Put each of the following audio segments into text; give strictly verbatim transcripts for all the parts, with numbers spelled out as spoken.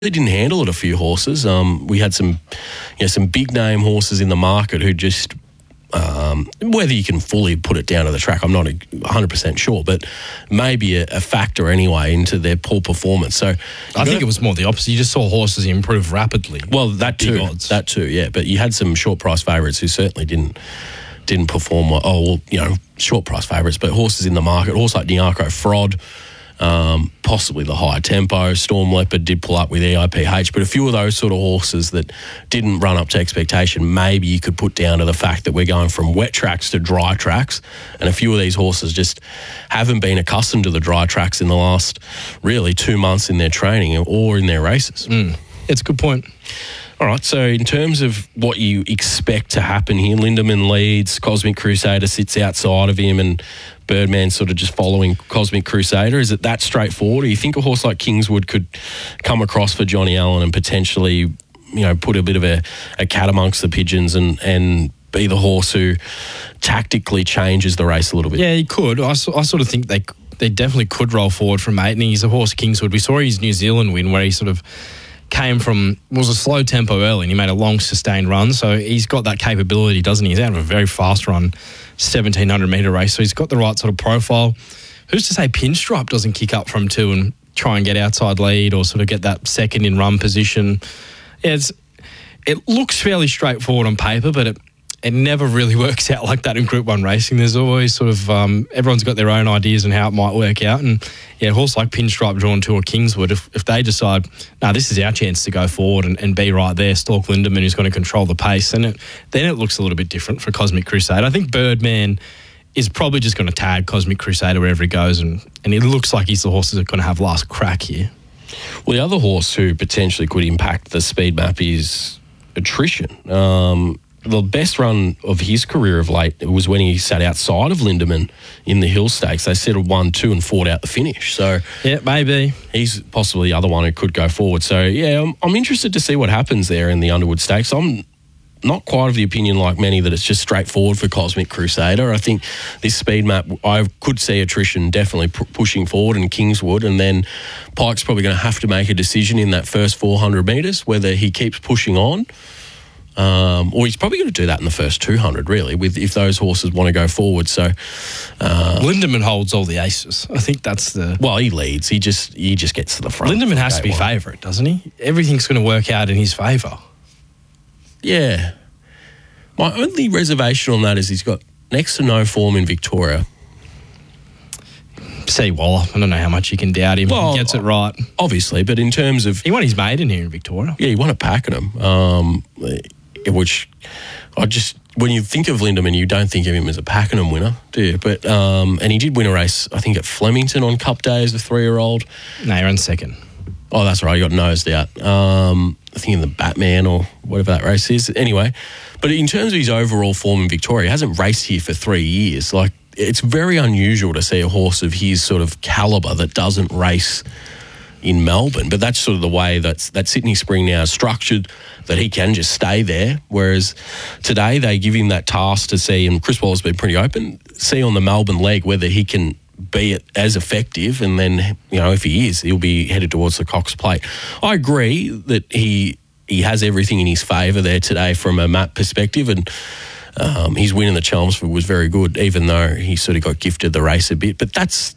They didn't handle it, a few horses. Um, we had some, you know, some big name horses in the market who just, um, whether you can fully put it down to the track, I'm not one hundred percent sure, but maybe a, a factor anyway into their poor performance. So I think it was more the opposite. You just saw horses improve rapidly. Well, that too, odds. that too, yeah. But you had some short price favourites who certainly didn't didn't perform well. Oh, well, you know, short price favourites, but horses in the market, horse like Nyako Frod. Um, possibly the higher tempo. Storm Leopard did pull up with E I P H, but a few of those sort of horses that didn't run up to expectation, maybe you could put down to the fact that we're going from wet tracks to dry tracks, and a few of these horses just haven't been accustomed to the dry tracks in the last really two months in their training or in their races. Mm. It's a good point. All right, so in terms of what you expect to happen here, Lindemann leads, Cosmic Crusader sits outside of him, and Birdman sort of just following Cosmic Crusader. Is it that straightforward? Or you think a horse like Kingswood could come across for Johnny Allen and potentially, you know, put a bit of a, a cat amongst the pigeons and, and be the horse who tactically changes the race a little bit? Yeah, he could. I, I sort of think they they definitely could roll forward from eight, and he's a horse, Kingswood. We saw his New Zealand win where he sort of came from, was a slow tempo early, and he made a long sustained run. So he's got that capability, doesn't he? He's out of a very fast run, seventeen hundred metre race. So he's got the right sort of profile. Who's to say Pinstripe doesn't kick up from two and try and get outside lead or sort of get that second in run position? Yeah, it's, it looks fairly straightforward on paper, but it, it never really works out like that in Group one racing. There's always sort of, um, everyone's got their own ideas on how it might work out. And yeah, a horse like Pinstripe drawn to or Kingswood, if, if they decide, no, this is our chance to go forward and, and be right there, stalk Lindemann, who's going to control the pace, then it, then it looks a little bit different for Cosmic Crusader. I think Birdman is probably just going to tag Cosmic Crusader wherever he goes, and, and it looks like he's the horse that's going to have last crack here. Well, the other horse who potentially could impact the speed map is Attrition. Um, the best run of his career of late was when he sat outside of Lindemann in the Hill Stakes. They settled one, two and fought out the finish. So yeah, maybe. He's possibly the other one who could go forward. So yeah, I'm, I'm interested to see what happens there in the Underwood Stakes. I'm not quite of the opinion like many that it's just straightforward for Cosmic Crusader. I think this speed map, I could see Attrition definitely p- pushing forward and Kingswood, and then Pike's probably going to have to make a decision in that first four hundred metres whether he keeps pushing on. Um, or he's probably going to do that in the first two hundred, really, with if those horses want to go forward. So uh, Lindemann holds all the aces. I think that's the... Well, he leads. He just he just gets to the front. Lindemann has to be favourite, doesn't he? Everything's going to work out in his favour. Yeah. My only reservation on that is he's got next to no form in Victoria. See Waller. I don't know how much you can doubt him. Well, he gets it right. Obviously, but in terms of... He won his maiden here in Victoria. Yeah, he won at Pakenham, um, which I just... When you think of Lindemann, you don't think of him as a Pakenham winner, do you? But um, and he did win a race, I think, at Flemington on Cup Day as a three-year-old. No, he ran second. Oh, that's right. He got nosed out. Um, I think in the Batman or whatever that race is. Anyway, but in terms of his overall form in Victoria, he hasn't raced here for three years. Like, it's very unusual to see a horse of his sort of calibre that doesn't race in Melbourne. But that's sort of the way that's, that Sydney Spring now is structured, that he can just stay there. Whereas today they give him that task to see, and Chris Waller's been pretty open, see on the Melbourne leg whether he can be it as effective, and then, you know, if he is, he'll be headed towards the Cox Plate. I agree that he he has everything in his favour there today from a map perspective, and um, his win in the Chelmsford was very good, even though he sort of got gifted the race a bit. But that's,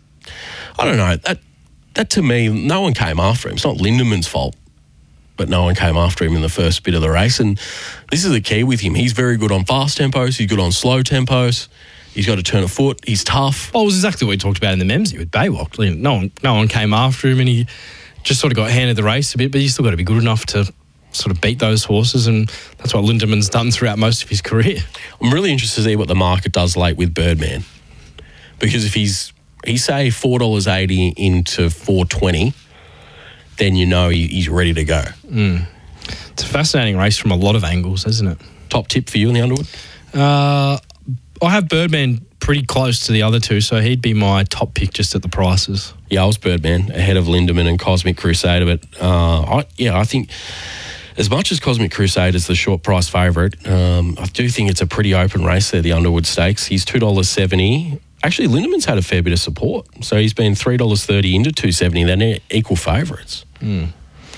I don't know, that that to me, no one came after him. It's not Lindemann's fault, but no one came after him in the first bit of the race. And this is the key with him. He's very good on fast tempos. He's good on slow tempos. He's got to turn a foot. He's tough. Well, it was exactly what we talked about in the Memsie with Baywalk. No one, no one came after him, and he just sort of got handed the race a bit, but he's still got to be good enough to sort of beat those horses, and that's what Lindemann's done throughout most of his career. I'm really interested to see what the market does late with Birdman, because if he's, he say four dollars eighty into four twenty, then you know he, he's ready to go. Mm. It's a fascinating race from a lot of angles, isn't it? Top tip for you in the Underwood? Uh, I have Birdman pretty close to the other two, so he'd be my top pick just at the prices. Yeah, I was Birdman ahead of Lindemann and Cosmic Crusader, but uh, I, yeah, I think as much as Cosmic Crusader is the short price favourite, um, I do think it's a pretty open race there, the Underwood Stakes. He's two dollars seventy. Actually, Lindemann's had a fair bit of support, so he's been three dollars thirty into two dollars seventy. They're equal favourites. Mm.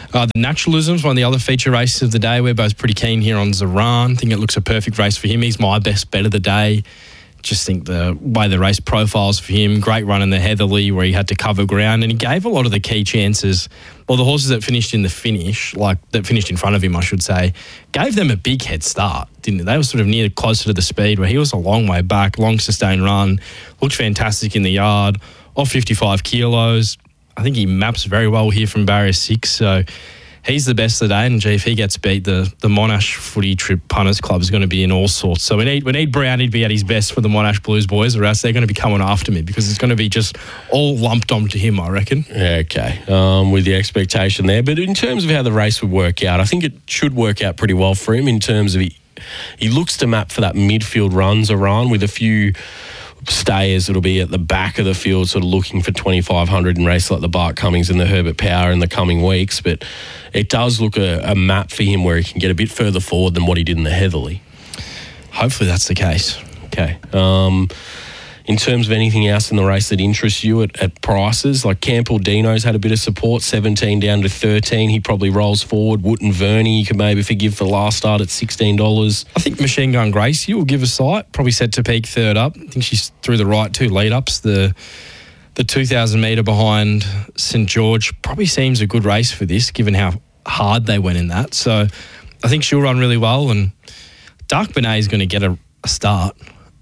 Uh, the Naturalism's one of the other feature races of the day. We're both pretty keen here on Zaran. I think it looks a perfect race for him. He's my best bet of the day. Just think the way the race profiles for him. Great run in the Heatherly where he had to cover ground, and he gave a lot of the key chances. Well, the horses that finished in the finish, like that finished in front of him, I should say, gave them a big head start, didn't they? They were sort of near closer to the speed where he was a long way back, long sustained run, looked fantastic in the yard, off fifty-five kilos. I think he maps very well here from barrier six, so he's the best of the day. And gee, if he gets beat, the, the Monash Footy Trip Punters Club is going to be in all sorts. So we need we need Brownie to be at his best for the Monash Blues boys, or else they're going to be coming after me because it's going to be just all lumped onto him, I reckon. Yeah, okay, um, with the expectation there. But in terms of how the race would work out, I think it should work out pretty well for him in terms of he, he looks to map for that midfield runs around with a few stayers. It'll be at the back of the field, sort of looking for twenty-five hundred in race like the Bart Cummings and the Herbert Power in the coming weeks. But it does look a, a map for him where he can get a bit further forward than what he did in the Heatherly. Hopefully that's the case. Okay. Um, in terms of anything else in the race that interests you at, at prices, like Campbell Dino's had a bit of support, seventeen down to thirteen. He probably rolls forward. Wootton Verney, you could maybe forgive for the last start at sixteen dollars. I think Machine Gun Gracie will give a sight. Probably set to peak third up. I think she's through the right two lead-ups. The the two thousand metre behind St George probably seems a good race for this, given how hard they went in that. So I think she'll run really well, and Dark Benet is going to get a, a start.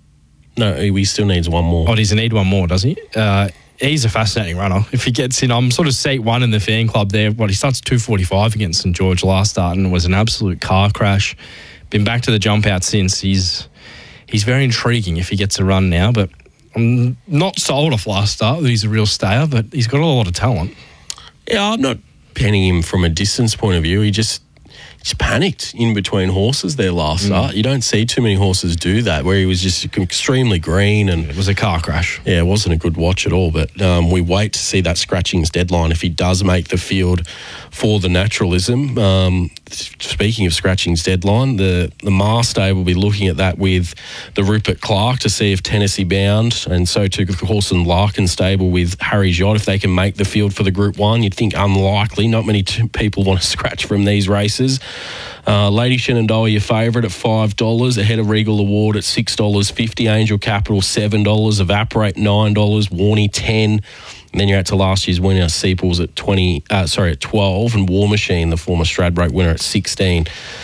No, he still needs one more. Oh, does he need one more, does he? Uh, he's a fascinating runner. If he gets in, I'm sort of seat one in the fan club there. Well, he starts two forty-five against St George last start, and it was an absolute car crash. Been back to the jump out since. He's he's very intriguing if he gets a run now, but I'm not sold off last start that he's a real stayer, but he's got a lot of talent. Yeah, I'm not penning him from a distance point of view. He just... just panicked in between horses there last mm. start. You don't see too many horses do that, where he was just extremely green. And it was a car crash. Yeah, it wasn't a good watch at all. But um, we wait to see that scratchings deadline if he does make the field for the Naturalism. Um, speaking of scratchings deadline, the, the Marstay will be looking at that with the Rupert Clark to see if Tennessee Bound, and so too the Horse and Larkin stable with Harry's Yacht, if they can make the field for the Group one. You'd think unlikely. Not many t- people want to scratch from these races. Uh, Lady Shenandoah, your favourite at five dollars, ahead of Regal Award at six dollars fifty, Angel Capital seven dollars, Evaporate nine dollars, Warney ten dollars. And then you're out to last year's winner, Seeples at twenty. Uh, sorry, at twelve, and War Machine, the former Stradbroke winner, at sixteen.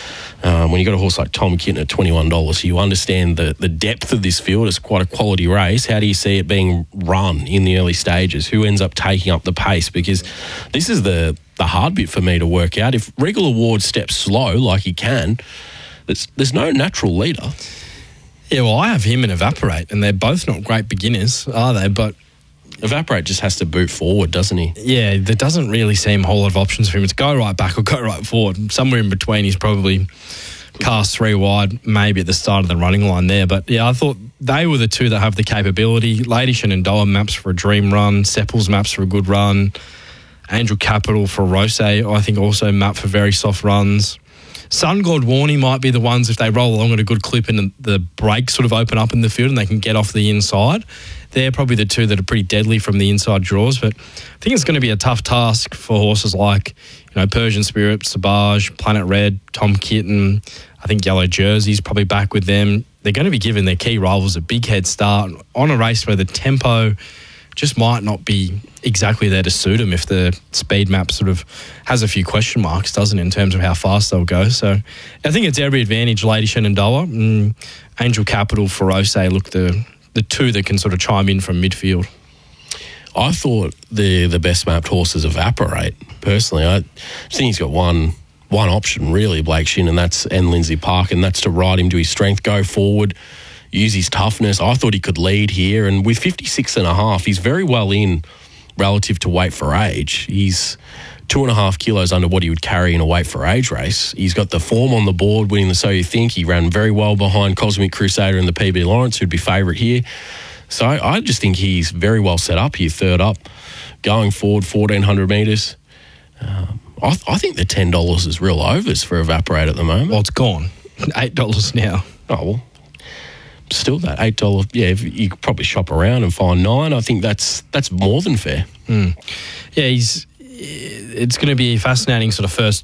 Um, when you got a horse like Tom Kitten at twenty-one dollars, you understand the the depth of this field. It's quite a quality race. How do you see it being run in the early stages? Who ends up taking up the pace? Because this is the the hard bit for me to work out. If Regal Award steps slow like he can, there's, there's no natural leader. Yeah, well, I have him and Evaporate, and they're both not great beginners, are they? But Evaporate just has to boot forward, doesn't he? Yeah, there doesn't really seem a whole lot of options for him. It's go right back or go right forward. Somewhere in between, he's probably cast three wide, maybe at the start of the running line there. But yeah, I thought they were the two that have the capability. Lady Shenandoah maps for a dream run. Sepples maps for a good run. Angel Capital for Rose, I think, also map for very soft runs. Sun God Warney might be the ones, if they roll along at a good clip and the brakes sort of open up in the field and they can get off the inside. They're probably the two that are pretty deadly from the inside draws. But I think it's going to be a tough task for horses like, you know, Persian Spirit, Sabage, Planet Red, Tom Kitten. I think Yellow Jersey's probably back with them. They're going to be giving their key rivals a big head start on a race where the tempo just might not be exactly there to suit them if the speed map sort of has a few question marks, doesn't it, in terms of how fast they'll go. So I think it's every advantage, Lady Shenandoah. Mm, Angel Capital, Ferose look the the two that can sort of chime in from midfield. I thought the the best mapped horses Evaporate, personally. I think he's got one one option, really, Blake Shin, and that's and Lindsay Park, and that's to ride him to his strength, go forward, use his toughness. I thought he could lead here, and with fifty-six and a half, he's very well in relative to weight for age. He's two and a half kilos under what he would carry in a weight for age race. He's got the form on the board, winning the So You Think. He ran very well behind Cosmic Crusader and the P B Lawrence, who'd be favourite here. So I just think he's very well set up here, third up, going forward fourteen hundred metres. Um, I, th- I think the ten dollars is real overs for Evaporate at the moment. Well, it's gone. eight dollars now. Oh, well, still that eight dollars. Yeah, you could probably shop around and find nine. I think that's that's more than fair. Mm. Yeah, he's it's going to be a fascinating sort of first